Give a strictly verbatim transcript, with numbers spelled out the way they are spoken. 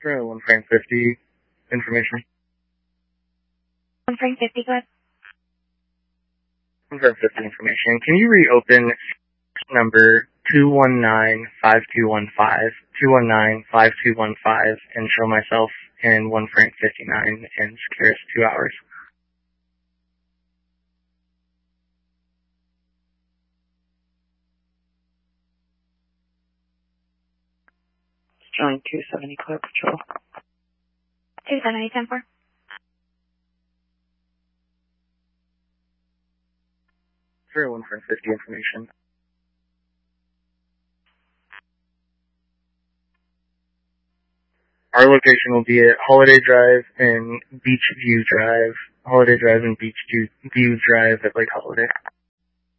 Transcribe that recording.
Zero one frame fifty information. One frame fifty, go ahead. One frame fifty information. Can you reopen number two one nine five two one five, two one nine five two one five, and show myself in one frame fifty-nine in Securus two hours? Showing two seventy clear patrol. two seventy, ten four. Zero one frame fifty information. Our location will be at Holiday Drive and Beach View Drive. Holiday Drive and Beach View Drive at Lake Holiday.